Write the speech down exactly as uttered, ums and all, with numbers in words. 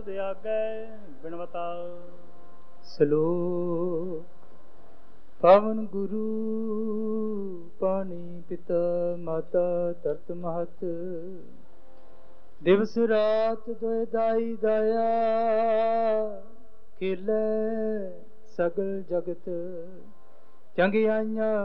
तुद आगे बिनवता। श्लोक पावन गुरु पानी पिता माता तरत महत दिवस रात दोए दाई दाया खेले सगल जगत चंगियाइयां